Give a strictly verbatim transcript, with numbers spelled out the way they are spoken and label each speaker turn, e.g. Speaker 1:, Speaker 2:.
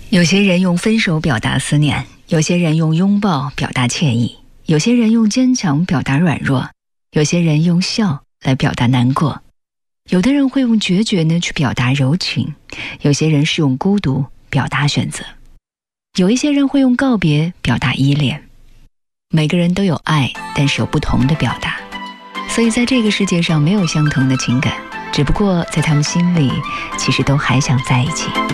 Speaker 1: 有些人用分手表达思念，有些人用拥抱表达歉意，有些人用坚强表达软弱，有些人用笑来表达难过，有的人会用决绝呢去表达柔情，有些人是用孤独表达选择，有一些人会用告别表达依恋。每个人都有爱，但是有不同的表达，所以在这个世界上没有相同的情感，只不过在他们心里其实都还想在一起。